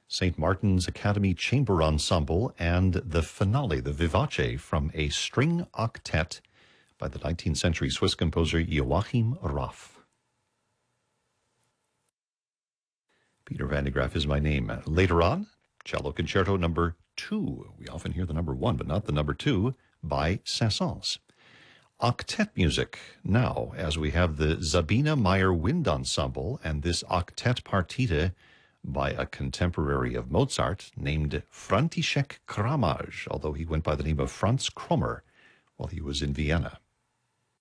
St. Martin's Academy Chamber Ensemble, and the finale, the Vivace, from a string octet by the 19th century Swiss composer Joachim Raff. Peter Van de Graaff is my name. Later on, Cello Concerto number 2. We often hear the number 1, but not the number 2, by Saint-Saëns. Octet music now, as we have the Sabine Meyer Wind Ensemble and this octet partita by a contemporary of Mozart named František Kramaj, although he went by the name of Franz Krommer while he was in Vienna.